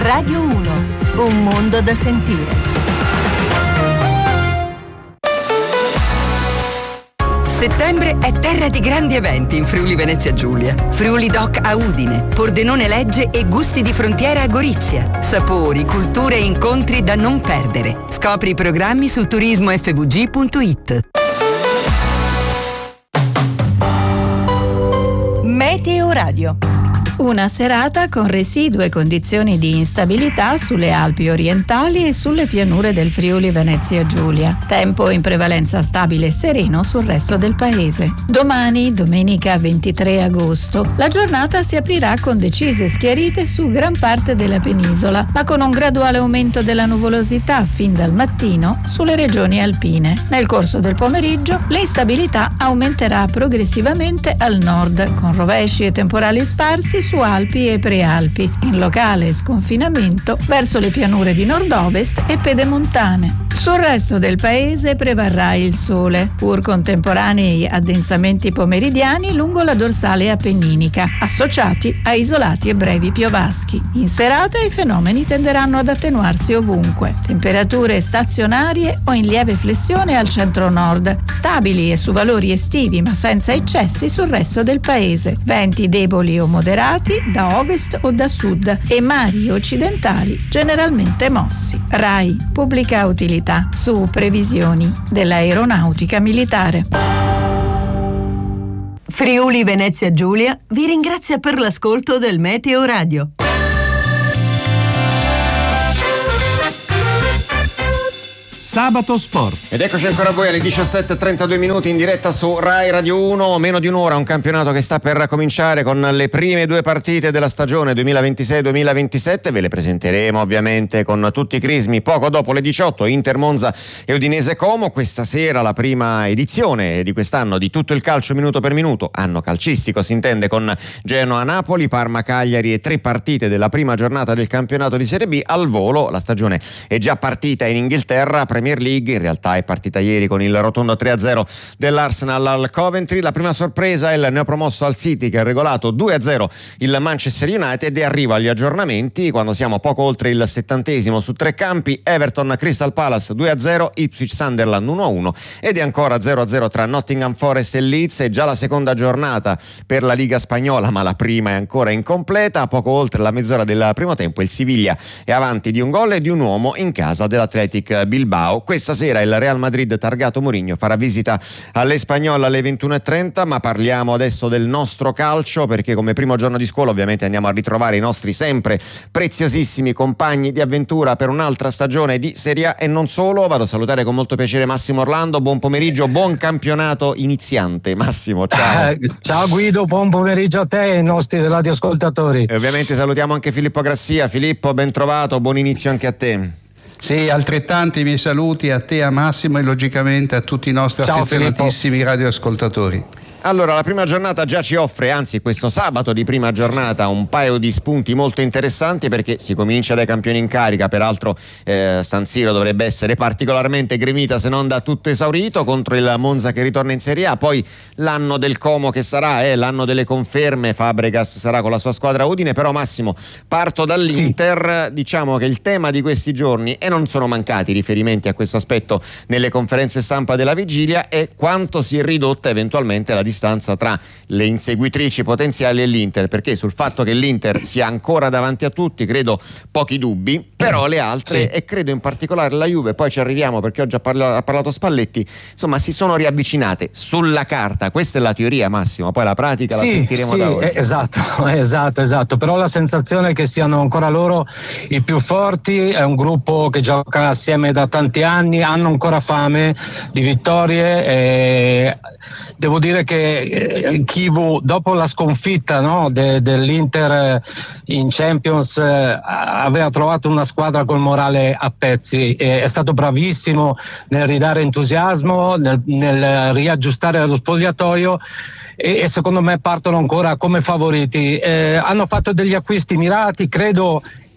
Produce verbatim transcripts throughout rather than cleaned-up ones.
Radio uno, un mondo da sentire. Settembre è terra di grandi eventi in Friuli Venezia Giulia. Friuli Doc a Udine, Pordenone Legge e Gusti di Frontiera a Gorizia. Sapori, culture e incontri da non perdere. Scopri i programmi su turismo f v g punto i t. Meteo Radio. Una serata con residue condizioni di instabilità sulle Alpi orientali e sulle pianure del Friuli Venezia Giulia. Tempo in prevalenza stabile e sereno sul resto del paese. Domani, domenica ventitré agosto, la giornata si aprirà con decise schiarite su gran parte della penisola, ma con un graduale aumento della nuvolosità fin dal mattino sulle regioni alpine. Nel corso del pomeriggio l'instabilità aumenterà progressivamente al nord, con rovesci e temporali sparsi su Alpi e Prealpi, in locale sconfinamento verso le pianure di nord-ovest e pedemontane. Sul resto del paese prevarrà il sole, pur con temporanei addensamenti pomeridiani lungo la dorsale appenninica, associati a isolati e brevi piovaschi. In serata i fenomeni tenderanno ad attenuarsi ovunque. Temperature stazionarie o in lieve flessione al centro-nord, stabili e su valori estivi ma senza eccessi sul resto del paese. Venti deboli o moderati da ovest o da sud e mari occidentali generalmente mossi. RAI, pubblica utilità, su previsioni dell'aeronautica militare. Friuli Venezia Giulia vi ringrazia per l'ascolto del Meteo Radio. Sabato Sport. Ed eccoci ancora a voi alle diciassette e trentadue minuti in diretta su Rai Radio uno. Meno di un'ora, un campionato che sta per cominciare con le prime due partite della stagione duemilaventisei duemilaventisette. Ve le presenteremo ovviamente con tutti i crismi poco dopo le diciotto. Inter Monza e Udinese Como. Questa sera la prima edizione di quest'anno di Tutto il calcio minuto per minuto, anno calcistico si intende, con Genoa Napoli, Parma Cagliari e tre partite della prima giornata del campionato di Serie B. Al volo la stagione è già partita in Inghilterra. Premier League, in realtà è partita ieri con il rotondo tre a zero dell'Arsenal al Coventry. La prima sorpresa è il neopromosso al City che ha regolato due a zero il Manchester United, e arriva agli aggiornamenti quando siamo poco oltre il settantesimo su tre campi. Everton Crystal Palace due a zero, Ipswich Sunderland uno a uno ed è ancora zero a zero tra Nottingham Forest e Leeds. È già la seconda giornata per la Liga Spagnola, ma la prima è ancora incompleta. Poco oltre la mezz'ora del primo tempo il Siviglia è avanti di un gol e di un uomo in casa dell'Athletic Bilbao. Questa sera il Real Madrid targato Mourinho farà visita all'Espanyol alle ventuno e trenta, ma parliamo adesso del nostro calcio, perché come primo giorno di scuola ovviamente andiamo a ritrovare i nostri sempre preziosissimi compagni di avventura per un'altra stagione di Serie A e non solo. Vado a salutare con molto piacere Massimo Orlando. Buon pomeriggio, buon campionato iniziante. Massimo, ciao. Ciao Guido, buon pomeriggio a te e ai nostri radioascoltatori. E ovviamente salutiamo anche Filippo Grassia. Filippo, ben trovato, buon inizio anche a te. Sì, altrettanti miei saluti a te, a Massimo e logicamente a tutti i nostri Ciao, affezionatissimi Filippo. radioascoltatori. Allora, la prima giornata già ci offre, anzi questo sabato di prima giornata, un paio di spunti molto interessanti, perché si comincia dai campioni in carica. Peraltro eh, San Siro dovrebbe essere particolarmente gremita, se non da tutto esaurito, contro il Monza che ritorna in Serie A. Poi l'anno del Como che sarà, eh, l'anno delle conferme. Fabregas sarà con la sua squadra Udine. Però Massimo, parto dall'Inter. Sì. Diciamo che il tema di questi giorni, e non sono mancati riferimenti a questo aspetto nelle conferenze stampa della vigilia, è quanto si è ridotta eventualmente la distanza tra le inseguitrici potenziali e l'Inter, perché sul fatto che l'Inter sia ancora davanti a tutti credo pochi dubbi, però le altre, sì. e credo in particolare la Juve, poi ci arriviamo perché oggi ha parlato, ha parlato Spalletti, insomma si sono riavvicinate sulla carta. Questa è la teoria, Massimo, poi la pratica sì, la sentiremo sì, da oggi. Esatto, esatto, esatto, però la sensazione è che siano ancora loro i più forti. È un gruppo che gioca assieme da tanti anni, hanno ancora fame di vittorie e devo dire che Chivu, dopo la sconfitta, no, de, dell'Inter in Champions, eh, aveva trovato una squadra col morale a pezzi, e è stato bravissimo nel ridare entusiasmo, nel, nel riaggiustare lo spogliatoio, e, e secondo me partono ancora come favoriti. Eh, hanno fatto degli acquisti mirati, credo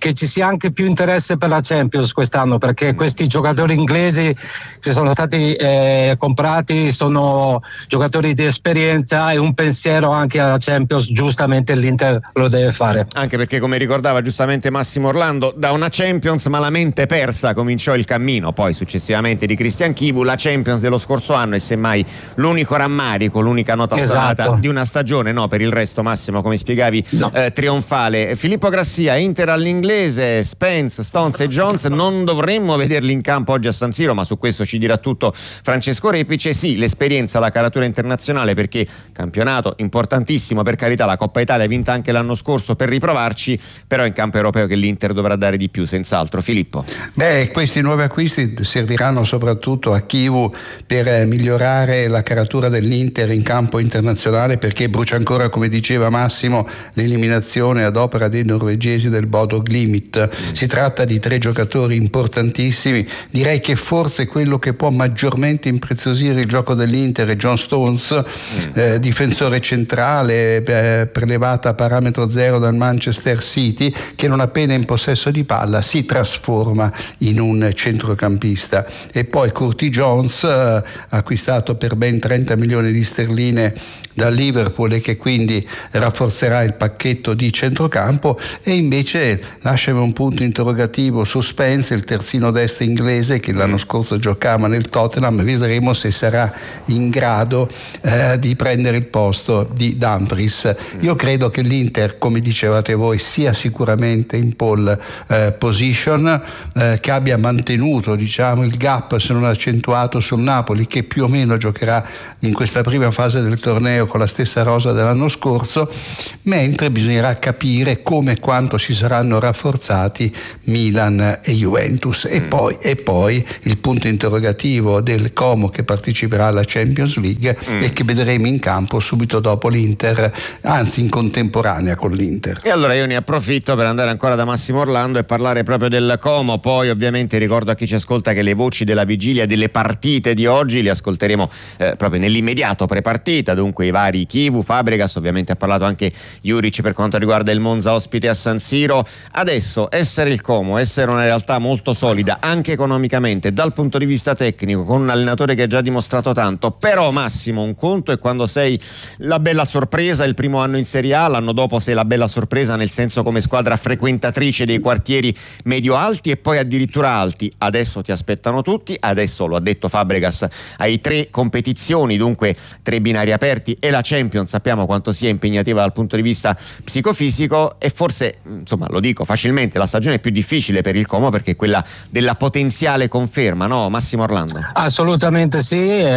che ci sia anche più interesse per la Champions quest'anno, perché questi giocatori inglesi che sono stati eh, comprati sono giocatori di esperienza, e un pensiero anche alla Champions giustamente l'Inter lo deve fare. Anche perché, come ricordava giustamente Massimo Orlando, da una Champions malamente persa cominciò il cammino poi successivamente di Christian Chivu. La Champions dello scorso anno è semmai l'unico rammarico, l'unica nota stonata esatto. di una stagione, no, per il resto Massimo, come spiegavi, no. eh, trionfale. Filippo Grassia, Inter all'inglese, Spence, Stones e Jones, non dovremmo vederli in campo oggi a San Siro, ma su questo ci dirà tutto Francesco Repice. Sì, l'esperienza, la caratura internazionale, perché campionato importantissimo, per carità, la Coppa Italia vinta anche l'anno scorso per riprovarci, però in campo europeo che l'Inter dovrà dare di più, senz'altro. Filippo. Beh, questi nuovi acquisti serviranno soprattutto a Chivu per migliorare la caratura dell'Inter in campo internazionale, perché brucia ancora, come diceva Massimo, l'eliminazione ad opera dei norvegesi del Bodo Glimt. Si tratta di tre giocatori importantissimi. Direi che forse quello che può maggiormente impreziosire il gioco dell'Inter è John Stones, mm. eh, difensore centrale, eh, prelevata a parametro zero dal Manchester City, che non appena in possesso di palla si trasforma in un centrocampista. E poi Curtis Jones, eh, acquistato per ben trenta milioni di sterline da Liverpool, e che quindi rafforzerà il pacchetto di centrocampo. E invece lasciami un punto interrogativo su Spence, il terzino destro inglese che l'anno scorso giocava nel Tottenham. Vedremo se sarà in grado eh, di prendere il posto di Dumfries. Io credo che l'Inter, come dicevate voi, sia sicuramente in pole eh, position, eh, che abbia mantenuto, diciamo, il gap, se non accentuato, sul Napoli, che più o meno giocherà in questa prima fase del torneo con la stessa rosa dell'anno scorso, mentre bisognerà capire come e quanto si saranno rafforzati Milan e Juventus. E poi, e poi il punto interrogativo del Como, che parteciperà alla Champions League mm. e che vedremo in campo subito dopo l'Inter, anzi in contemporanea con l'Inter. E allora io ne approfitto per andare ancora da Massimo Orlando e parlare proprio del Como. Poi ovviamente ricordo a chi ci ascolta che le voci della vigilia delle partite di oggi le ascolteremo eh, proprio nell'immediato prepartita, dunque i vari Chivu, Fabregas, ovviamente ha parlato anche Juric per quanto riguarda il Monza ospite a San Siro. Adesso essere il Como, essere una realtà molto solida anche economicamente dal punto di vista tecnico, con un allenatore che ha già dimostrato tanto, però Massimo, un conto è quando sei la bella sorpresa il primo anno in Serie A, l'anno dopo sei la bella sorpresa nel senso come squadra frequentatrice dei quartieri medio-alti e poi addirittura alti. Adesso ti aspettano tutti, adesso lo ha detto Fabregas, hai tre competizioni, dunque tre binari aperti, e la Champions sappiamo quanto sia impegnativa dal punto di vista psicofisico, e forse, insomma, lo dico facilmente, la stagione più difficile per il Como perché è quella della potenziale conferma, no Massimo Orlando? Assolutamente sì,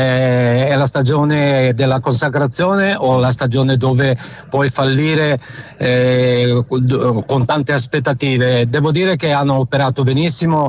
è, è la stagione della consacrazione, o la stagione dove puoi fallire eh, con tante aspettative. Devo dire che hanno operato benissimo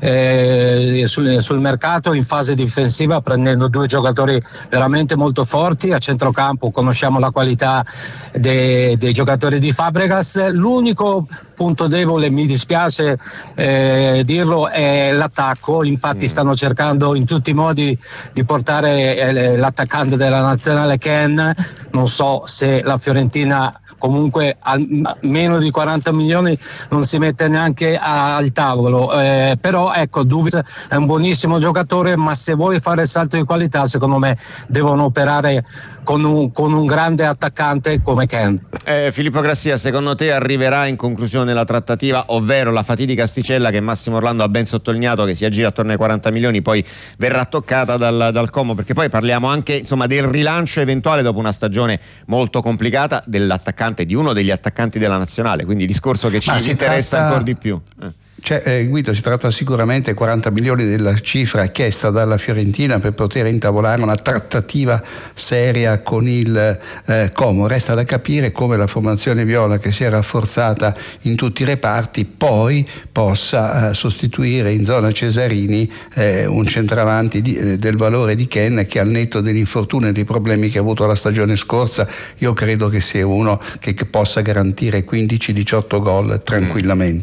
eh, sul, sul mercato in fase difensiva, prendendo due giocatori veramente molto forti a centrocampo. Conosciamo la qualità dei, dei giocatori di Fabregas. L'unico punto debole, mi dispiace eh, dirlo, è l'attacco. Infatti stanno cercando in tutti i modi di portare eh, l'attaccante della nazionale Ken. Non so se la Fiorentina comunque a meno di quaranta milioni non si mette neanche al tavolo, eh, però ecco, Duvic è un buonissimo giocatore, ma se vuoi fare il salto di qualità secondo me devono operare con un, con un grande attaccante come Ken. eh, Filippo Grassia, secondo te arriverà in conclusione la trattativa, ovvero la fatidica asticella che Massimo Orlando ha ben sottolineato, che si aggira attorno ai quaranta milioni, poi verrà toccata dal, dal Como, perché poi parliamo anche, insomma, del rilancio eventuale dopo una stagione molto complicata dell'attaccante, di uno degli attaccanti della nazionale, quindi discorso che ci interessa tratta... ancora di più. Eh. Cioè, eh, Guido, si tratta sicuramente quaranta milioni della cifra chiesta dalla Fiorentina per poter intavolare una trattativa seria con il eh, Como. Resta da capire come la formazione viola, che si è rafforzata in tutti i reparti, poi possa eh, sostituire in zona Cesarini eh, un centravanti di, eh, del valore di Ken, che al netto dell'infortunio e dei problemi che ha avuto la stagione scorsa, io credo che sia uno che, che possa garantire quindici diciotto gol tranquillamente.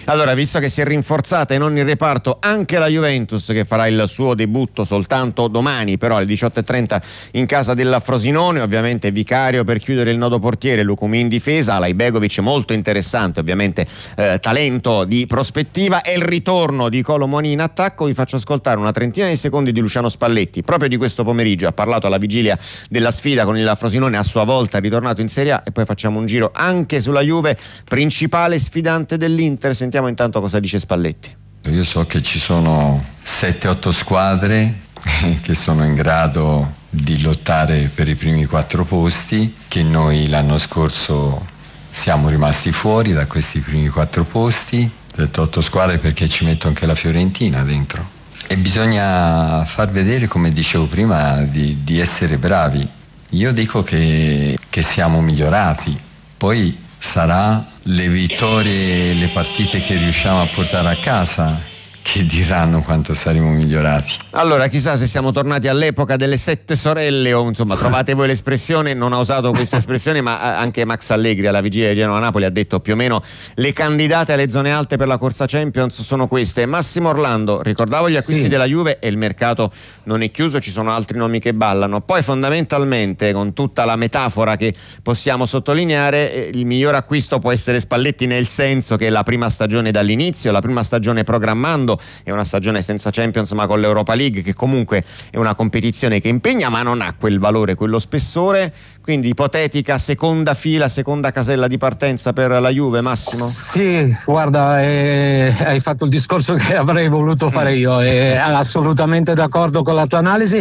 Allora, visto che si è rinforzata in ogni reparto anche la Juventus, che farà il suo debutto soltanto domani, però alle diciotto e trenta in casa della Frosinone, ovviamente Vicario per chiudere il nodo portiere, Lukumi in difesa, Alaibegovic molto interessante, ovviamente eh, talento di prospettiva, e il ritorno di Kolo Muani in attacco. Vi faccio ascoltare una trentina di secondi di Luciano Spalletti proprio di questo pomeriggio, ha parlato alla vigilia della sfida con il Frosinone, a sua volta ritornato in Serie A, e poi facciamo un giro anche sulla Juve, principale sfidante dell'Inter. Sentiamo intanto cosa dice Spalletti. Io so che ci sono sette otto squadre che sono in grado di lottare per i primi quattro posti, che noi l'anno scorso siamo rimasti fuori da questi primi quattro posti, sette otto squadre, perché ci metto anche la Fiorentina dentro. E bisogna far vedere, come dicevo prima, di, di essere bravi. Io dico che, che siamo migliorati, poi sarà le vittorie e le partite che riusciamo a portare a casa che diranno quanto saremo migliorati. Allora, chissà se siamo tornati all'epoca delle sette sorelle, o insomma trovate voi l'espressione. Non ha usato questa espressione, ma anche Max Allegri alla vigilia di Genoa-Napoli ha detto più o meno le candidate alle zone alte per la corsa Champions sono queste. Massimo Orlando, ricordavo gli acquisti sì. della Juve, e il mercato non è chiuso, ci sono altri nomi che ballano. Poi fondamentalmente, con tutta la metafora che possiamo sottolineare, il miglior acquisto può essere Spalletti, nel senso che è la prima stagione dall'inizio, la prima stagione programmando, è una stagione senza Champions ma con l'Europa League, che comunque è una competizione che impegna ma non ha quel valore, quello spessore. Quindi ipotetica seconda fila, seconda casella di partenza per la Juve, Massimo? Sì, guarda, eh, hai fatto il discorso che avrei voluto fare io, eh, assolutamente d'accordo con la tua analisi.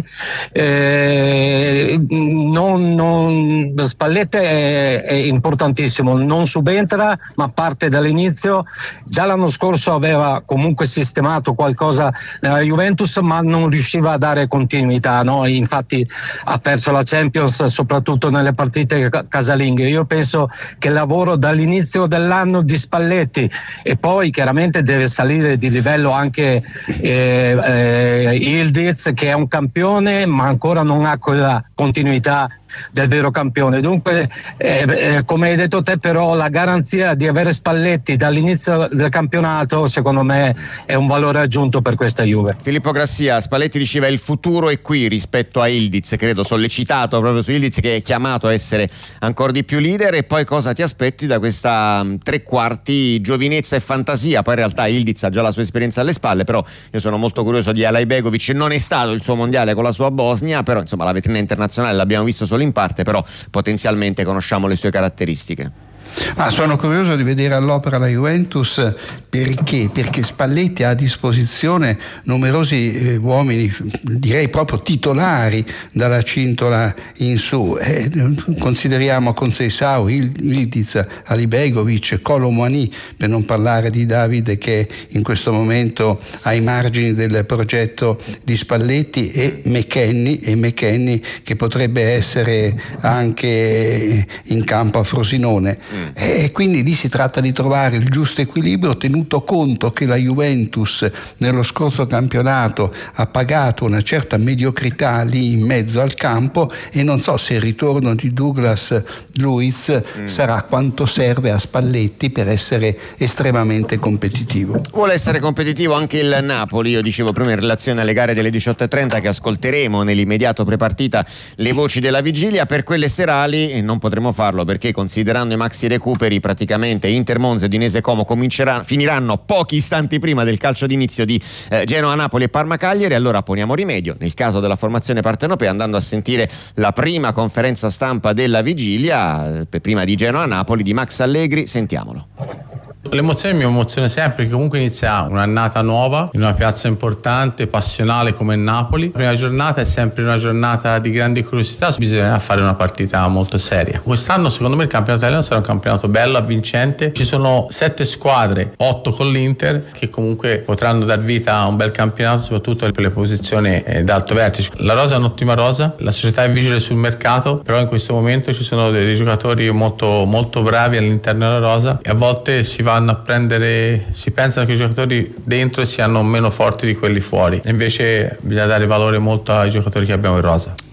Eh, non, non, Spalletti è, è importantissimo, non subentra ma parte dall'inizio. Già l'anno scorso aveva comunque sistemato qualcosa nella Juventus, ma non riusciva a dare continuità, no? Infatti ha perso la Champions soprattutto nelle partite casalinghe. Io penso che il lavoro dall'inizio dell'anno di Spalletti, e poi chiaramente deve salire di livello anche eh, eh, Ildiz, che è un campione ma ancora non ha quella continuità del vero campione. Dunque eh, eh, come hai detto te, però la garanzia di avere Spalletti dall'inizio del campionato secondo me è un valore aggiunto per questa Juve. Filippo Grassia, Spalletti diceva il futuro è qui rispetto a Ildiz, credo sollecitato proprio su Ildiz, che è chiamato a essere ancora di più leader. E poi cosa ti aspetti da questa um, tre quarti giovinezza e fantasia? Poi in realtà Ildiz ha già la sua esperienza alle spalle, però io sono molto curioso di Alaibegovic. Non è stato il suo mondiale con la sua Bosnia, però insomma la vetrina internazionale l'abbiamo visto solo in parte, però potenzialmente conosciamo le sue caratteristiche. Ah, sono curioso di vedere all'opera la Juventus, perché? Perché Spalletti ha a disposizione numerosi eh, uomini, direi proprio titolari dalla cintola in su. Eh, consideriamo Conceição, Ildiz, Alaibegovic, Kolo Muani, per non parlare di Davide, che in questo momento ai margini del progetto di Spalletti, e McKennie, e McKennie che potrebbe essere anche in campo a Frosinone. Mm. E quindi lì si tratta di trovare il giusto equilibrio, tenuto conto che la Juventus nello scorso campionato ha pagato una certa mediocrità lì in mezzo al campo, e non so se il ritorno di Douglas Luiz mm. sarà quanto serve a Spalletti per essere estremamente competitivo. Vuole essere competitivo anche il Napoli. Io dicevo prima, in relazione alle gare delle diciotto e trenta, che ascolteremo nell'immediato prepartita le voci della vigilia. Per quelle serali non potremo farlo, perché considerando i maxi recuperi, praticamente Inter, Monza, Udinese, Como finiranno pochi istanti prima del calcio d'inizio di eh, Genoa, Napoli e Parma, Cagliari. Allora poniamo rimedio nel caso della formazione partenopea, andando a sentire la prima conferenza stampa della vigilia, eh, prima di Genoa, Napoli, di Max Allegri. Sentiamolo. L'emozione mi emoziona sempre, perché comunque inizia un'annata nuova in una piazza importante, passionale come Napoli. La prima giornata è sempre una giornata di grande curiosità, bisognerà fare una partita molto seria. Quest'anno secondo me il campionato italiano sarà un campionato bello, avvincente. Ci sono sette squadre, otto con l'Inter, che comunque potranno dar vita a un bel campionato, soprattutto per le posizioni d'alto vertice. La rosa è un'ottima rosa, la società è vigile sul mercato, però in questo momento ci sono dei giocatori molto, molto bravi all'interno della rosa, e a volte si vanno a prendere, si pensano che i giocatori dentro siano meno forti di quelli fuori, e invece bisogna dare valore molto ai giocatori che abbiamo in rosa.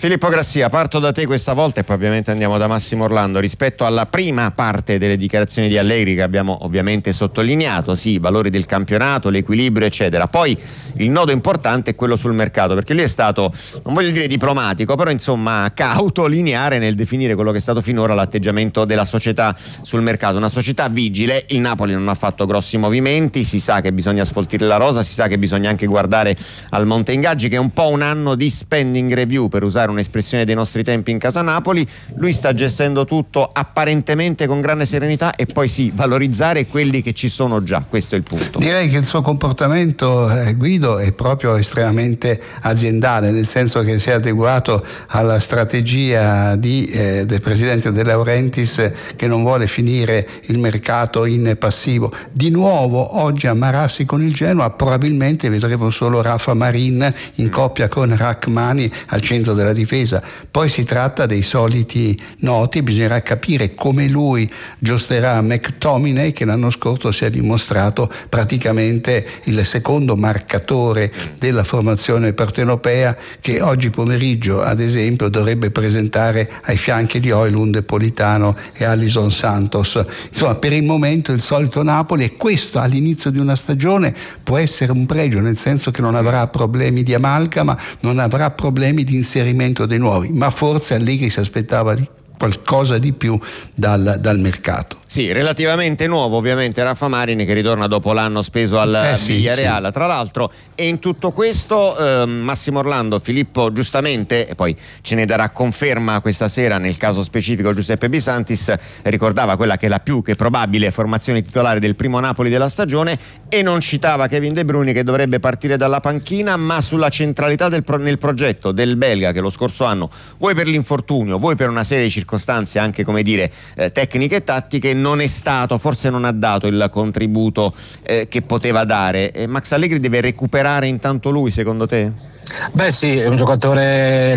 Filippo Grassia, parto da te questa volta e poi ovviamente andiamo da Massimo Orlando. Rispetto alla prima parte delle dichiarazioni di Allegri, che abbiamo ovviamente sottolineato, sì, i valori del campionato, l'equilibrio eccetera, poi il nodo importante è quello sul mercato, perché lui è stato, non voglio dire diplomatico, però insomma cauto, lineare nel definire quello che è stato finora l'atteggiamento della società sul mercato. Una società vigile, il Napoli non ha fatto grossi movimenti, si sa che bisogna sfoltire la rosa, si sa che bisogna anche guardare al monte ingaggi, che è un po' un anno di spending review, per usare un'espressione dei nostri tempi in casa Napoli. Lui sta gestendo tutto apparentemente con grande serenità e poi sì, valorizzare quelli che ci sono già, questo è il punto. Direi che il suo comportamento, eh, Guido, è proprio estremamente aziendale, nel senso che si è adeguato alla strategia di, eh, del presidente De Laurentiis, che non vuole finire il mercato in passivo. Di nuovo oggi a Marassi con il Genoa probabilmente vedremo solo Rafa Marin in coppia con Rachmani al centro della difesa. Poi si tratta dei soliti noti, bisognerà capire come lui giosterà McTominay, che l'anno scorso si è dimostrato praticamente il secondo marcatore della formazione partenopea, che oggi pomeriggio ad esempio dovrebbe presentare ai fianchi di Højlund, Politano e Alisson Santos. Insomma, per il momento il solito Napoli, e questo all'inizio di una stagione può essere un pregio, nel senso che non avrà problemi di amalgama, non avrà problemi di inserimento dei nuovi, ma forse Allegri si aspettava di qualcosa di più dal, dal mercato. Sì, relativamente nuovo ovviamente Rafa Marin, che ritorna dopo l'anno speso al eh sì, Villarreal, sì. Tra l'altro. E in tutto questo eh, Massimo Orlando, Filippo giustamente, e poi ce ne darà conferma questa sera nel caso specifico Giuseppe Bisantis, ricordava quella che è la più che probabile formazione titolare del primo Napoli della stagione, e non citava Kevin De Bruyne, che dovrebbe partire dalla panchina, ma sulla centralità del pro- nel progetto del belga, che lo scorso anno, vuoi per l'infortunio, vuoi per una serie di circostanze anche, come dire, eh, tecniche e tattiche, non è stato, forse non ha dato il contributo eh, che poteva dare. E Max Allegri deve recuperare intanto lui, secondo te? Beh sì, è un giocatore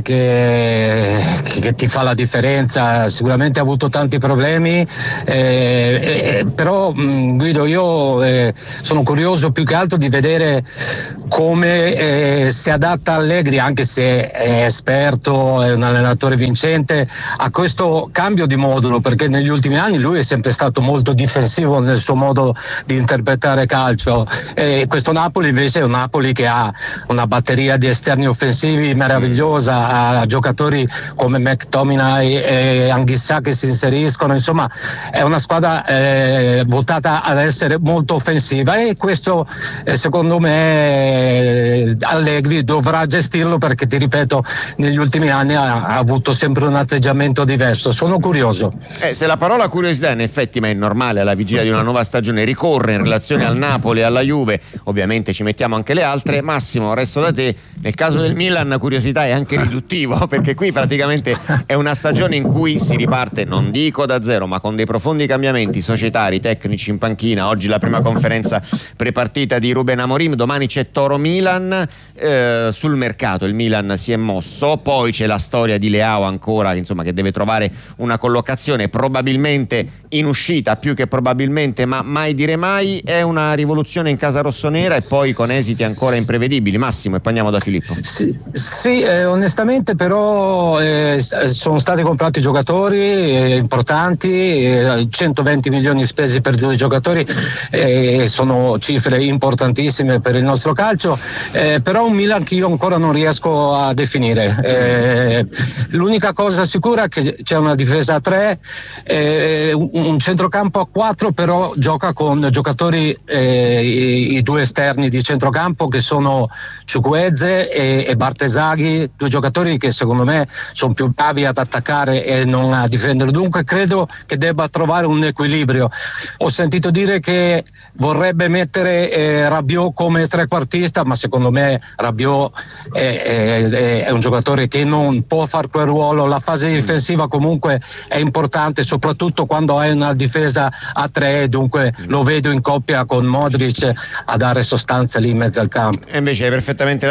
che, che ti fa la differenza, sicuramente ha avuto tanti problemi, eh, eh, però mh, Guido, io eh, sono curioso più che altro di vedere come eh, si adatta Allegri, anche se è esperto, è un allenatore vincente, a questo cambio di modulo, perché negli ultimi anni lui è sempre stato molto difensivo nel suo modo di interpretare calcio, e questo Napoli invece è un Napoli che ha una batteria di esterni offensivi meravigliosa, a giocatori come McTominay e Anghissà che si inseriscono, insomma è una squadra eh, votata ad essere molto offensiva, e questo eh, secondo me Allegri dovrà gestirlo, perché ti ripeto, negli ultimi anni ha, ha avuto sempre un atteggiamento diverso. Sono curioso. Eh, se la parola curiosità in effetti, ma è normale alla vigilia di una nuova stagione, ricorre in relazione al Napoli e alla Juve, ovviamente ci mettiamo anche le altre. Massimo, resto da te. Nel caso del Milan curiosità è anche riduttivo, perché qui praticamente è una stagione in cui si riparte, non dico da zero, ma con dei profondi cambiamenti societari, tecnici in panchina. Oggi la prima conferenza prepartita di Ruben Amorim, domani c'è Toro Milan. Eh, sul mercato il Milan si è mosso, poi c'è la storia di Leao ancora, insomma, che deve trovare una collocazione probabilmente in uscita, più che probabilmente, ma mai dire mai. È una rivoluzione in casa rossonera, e poi con esiti ancora imprevedibili. Massimo, e poi andiamo da Filippo. Sì, sì eh, onestamente però eh, sono stati comprati giocatori eh, importanti, eh, centoventi milioni spesi per due giocatori, eh, sono cifre importantissime per il nostro calcio, eh, però un Milan che io ancora non riesco a definire. Eh, l'unica cosa sicura è che c'è una difesa a tre, eh, un centrocampo a quattro, però gioca con giocatori, eh, i, i due esterni di centrocampo che sono Chukwueze e, e Bartesaghi, due giocatori che secondo me sono più bravi ad attaccare e non a difendere, dunque credo che debba trovare un equilibrio. Ho sentito dire che vorrebbe mettere eh, Rabiot come trequartista, ma secondo me Rabiot è, è, è un giocatore che non può fare quel ruolo. La fase difensiva comunque è importante, soprattutto quando hai una difesa a tre, dunque lo vedo in coppia con Modric a dare sostanza lì in mezzo al campo. E invece hai perfettamente ragione Massimo,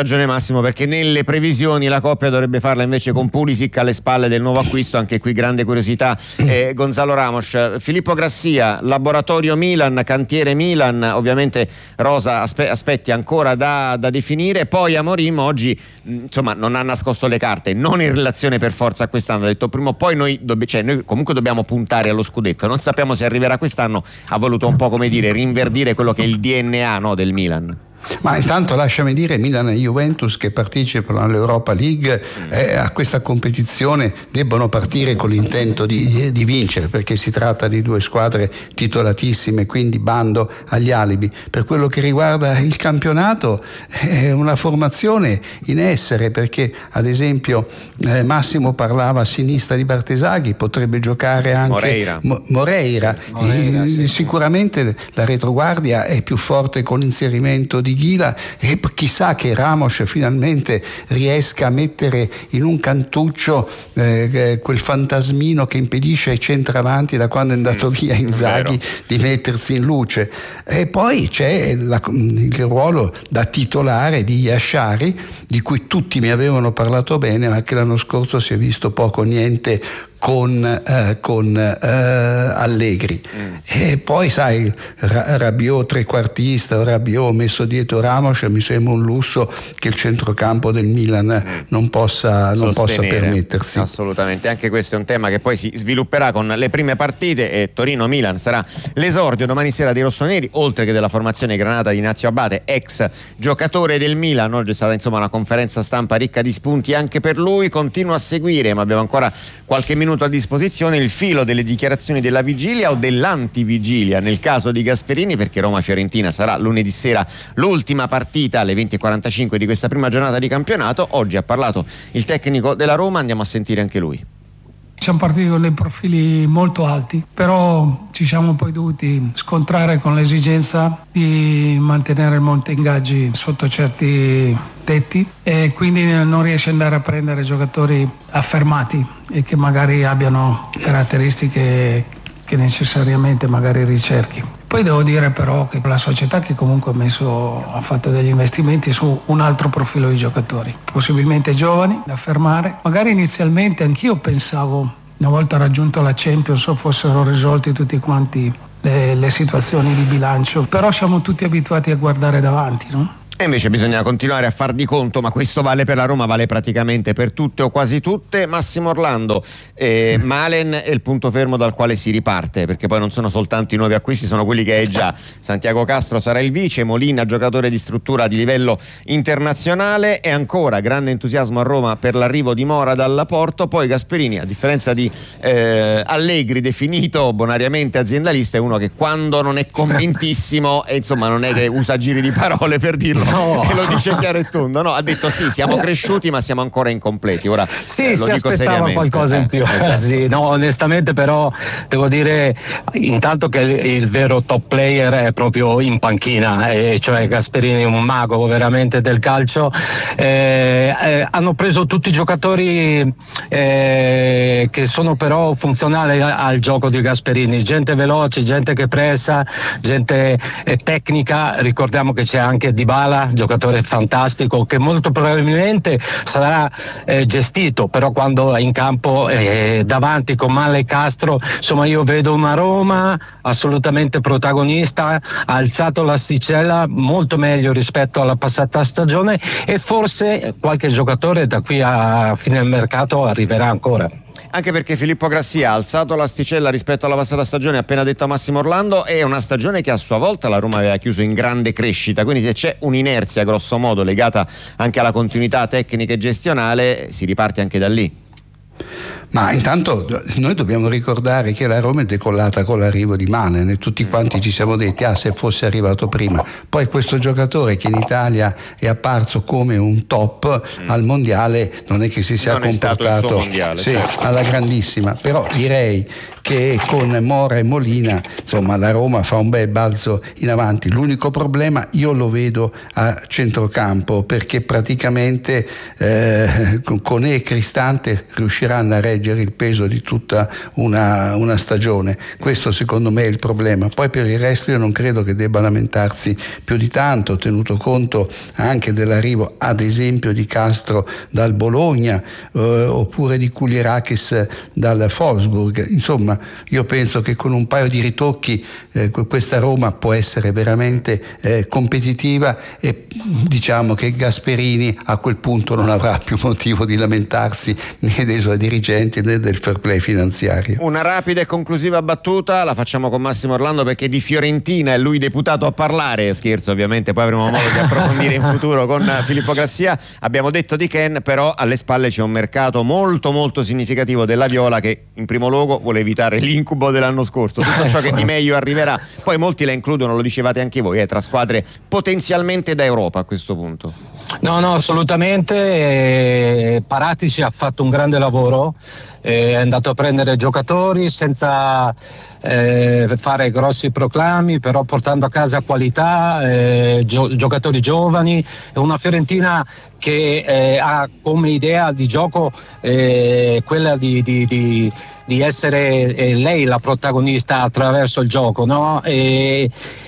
Massimo, perché nelle previsioni la coppia dovrebbe farla invece con Pulisic alle spalle del nuovo acquisto, anche qui grande curiosità. eh, Gonzalo Ramos, Filippo Grassia, laboratorio Milan, cantiere Milan, ovviamente rosa aspe- aspetti ancora da, da definire. Poi Amorim oggi insomma non ha nascosto le carte, non in relazione per forza a quest'anno, ha detto prima o poi noi, dobb- cioè, noi comunque dobbiamo puntare allo scudetto, non sappiamo se arriverà quest'anno, ha voluto un po' come dire rinverdire quello che è il D N A, no, del Milan. Ma intanto lasciami dire, Milan e Juventus che partecipano all'Europa League eh, a questa competizione debbono partire con l'intento di, di vincere, perché si tratta di due squadre titolatissime, quindi bando agli alibi. Per quello che riguarda il campionato è una formazione in essere, perché ad esempio eh, Massimo parlava a sinistra di Bartesaghi, potrebbe giocare anche Moreira, Mo- Moreira. Sì, Moreira eh, sì. Sicuramente la retroguardia è più forte con l'inserimento di Ghila, e chissà che Ramos finalmente riesca a mettere in un cantuccio eh, quel fantasmino che impedisce ai centravanti, da quando è andato mm, via Inzaghi, di mettersi in luce. E poi c'è la, il ruolo da titolare di Yashari, di cui tutti mi avevano parlato bene, ma che l'anno scorso si è visto poco o niente con, eh, con eh, Allegri. Mm. E poi sai, Rabiot trequartista, Rabiot messo dietro Ramos, mi sembra un lusso che il centrocampo del Milan mm. non possa, non possa permettersi. Assolutamente, anche questo è un tema che poi si svilupperà con le prime partite, e Torino-Milan sarà l'esordio domani sera dei rossoneri, oltre che della formazione granata di Ignazio Abate, ex giocatore del Milan. Oggi è stata insomma una conferenza stampa ricca di spunti anche per lui. Continua a seguire, ma abbiamo ancora qualche minuto a disposizione, il filo delle dichiarazioni della vigilia o dell'antivigilia nel caso di Gasperini, perché Roma-Fiorentina sarà lunedì sera l'ultima partita alle venti e quarantacinque di questa prima giornata di campionato. Oggi ha parlato il tecnico della Roma, andiamo a sentire anche lui. Siamo partiti con dei profili molto alti, però ci siamo poi dovuti scontrare con l'esigenza di mantenere il monte ingaggi sotto certi tetti, e quindi non riesce ad andare a prendere giocatori affermati e che magari abbiano caratteristiche che necessariamente magari ricerchi. Poi devo dire però che la società che comunque ha messo, ha fatto degli investimenti su un altro profilo di giocatori, possibilmente giovani, da affermare. Magari inizialmente anch'io pensavo, una volta raggiunto la Champions, fossero risolti tutti quanti le, le situazioni di bilancio, però siamo tutti abituati a guardare davanti, no? E invece bisogna continuare a far di conto, ma questo vale per la Roma, vale praticamente per tutte o quasi tutte. Massimo Orlando, eh, Malen è il punto fermo dal quale si riparte, perché poi non sono soltanto i nuovi acquisti, sono quelli che è già. Santiago Castro sarà il vice, Molina giocatore di struttura di livello internazionale, e ancora grande entusiasmo a Roma per l'arrivo di Mora dalla Porto. Poi Gasperini, a differenza di eh, Allegri, definito bonariamente aziendalista, è uno che quando non è convintissimo, e insomma non è che usa giri di parole per dirlo, no, e lo dice chiaro e tondo, no, ha detto sì, siamo cresciuti ma siamo ancora incompleti. Ora sì, eh, lo si dico aspettava seriamente. qualcosa in eh, più. esatto. Sì, no, onestamente però devo dire intanto che il, il vero top player è proprio in panchina, e cioè Gasperini, un mago veramente del calcio. Eh, eh, hanno preso tutti i giocatori eh, che sono però funzionali al gioco di Gasperini, gente veloce, gente che pressa, gente eh, tecnica. Ricordiamo che c'è anche Dybala, giocatore fantastico, che molto probabilmente sarà eh, gestito, però quando è in campo eh, davanti con Male e Castro, insomma io vedo una Roma assolutamente protagonista, ha alzato l'asticella molto meglio rispetto alla passata stagione, e forse qualche giocatore da qui a fine mercato arriverà ancora. Anche perché Filippo Grassia ha alzato l'asticella rispetto alla passata stagione, appena detto a Massimo Orlando, è una stagione che a sua volta la Roma aveva chiuso in grande crescita, quindi se c'è un'inerzia grosso modo legata anche alla continuità tecnica e gestionale, si riparte anche da lì. Ma intanto noi dobbiamo ricordare che la Roma è decollata con l'arrivo di Manen, e tutti quanti ci siamo detti ah, se fosse arrivato prima. Poi questo giocatore che in Italia è apparso come un top mm. al mondiale non è che si sia non comportato è stato il suo mondiale, sì, certo. alla grandissima, però direi che con Mora e Molina insomma la Roma fa un bel balzo in avanti. L'unico problema io lo vedo a centrocampo, perché praticamente eh, con E e Cristante riusciranno a reggere il peso di tutta una, una stagione. Questo secondo me è il problema. Poi per il resto io non credo che debba lamentarsi più di tanto, tenuto conto anche dell'arrivo ad esempio di Castro dal Bologna eh, oppure di Kulierakis dal Wolfsburg. Insomma, io penso che con un paio di ritocchi eh, questa Roma può essere veramente eh, competitiva, e diciamo che Gasperini a quel punto non avrà più motivo di lamentarsi né dei suoi dirigenti né del fair play finanziario. Una rapida e conclusiva battuta la facciamo con Massimo Orlando, perché di Fiorentina è lui deputato a parlare. Scherzo, ovviamente, poi avremo modo di approfondire in futuro con Filippo Grassia. Abbiamo detto di Ken, però alle spalle c'è un mercato molto molto significativo della Viola, che in primo luogo vuole evitare l'incubo dell'anno scorso, tutto ciò che di meglio arriverà. Poi molti la includono, lo dicevate anche voi, eh, tra squadre potenzialmente da Europa a questo punto. No, no, assolutamente. eh, Paratici ha fatto un grande lavoro, eh, è andato a prendere giocatori senza eh, fare grossi proclami, però portando a casa qualità, eh, gio- giocatori giovani, una Fiorentina che eh, ha come idea di gioco eh, quella di, di, di, di essere eh, lei la protagonista attraverso il gioco, no? E,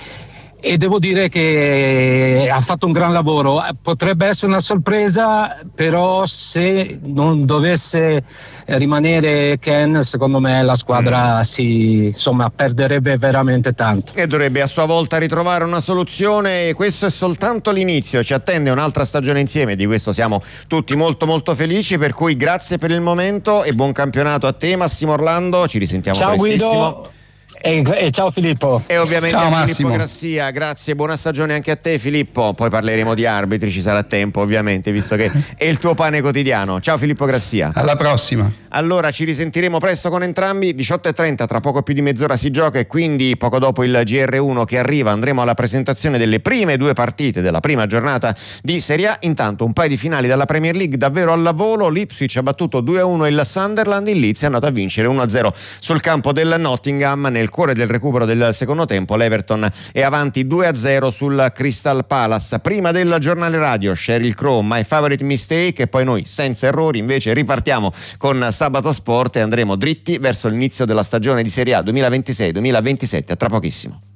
e devo dire che ha fatto un gran lavoro. Potrebbe essere una sorpresa, però se non dovesse rimanere Ken, secondo me la squadra si insomma perderebbe veramente tanto e dovrebbe a sua volta ritrovare una soluzione. Questo è soltanto l'inizio, ci attende un'altra stagione insieme, di questo siamo tutti molto molto felici, per cui grazie per il momento e buon campionato a te Massimo Orlando, ci risentiamo ciao prestissimo. Guido. E, e ciao Filippo. E ovviamente ciao, a Filippo Massimo. Grassia, grazie, buona stagione anche a te Filippo. Poi parleremo di arbitri, ci sarà tempo ovviamente, visto che è il tuo pane quotidiano. Ciao Filippo Grassia. Alla prossima. Allora ci risentiremo presto con entrambi, diciotto e trenta, tra poco più di mezz'ora si gioca, e quindi poco dopo il G R uno che arriva andremo alla presentazione delle prime due partite della prima giornata di Serie A. Intanto un paio di finali dalla Premier League davvero alla volo. L'Ipswich ha battuto due a uno il Sunderland, il Leeds è andato a vincere uno a zero sul campo del Nottingham. Nel cuore del recupero del secondo tempo l'Everton è avanti due a zero sul Crystal Palace. Prima del giornale radio Sheryl Crow, My Favorite Mistake, e poi noi senza errori invece ripartiamo con Sabato Sport e andremo dritti verso l'inizio della stagione di Serie A duemilaventisei duemilaventisette, a tra pochissimo.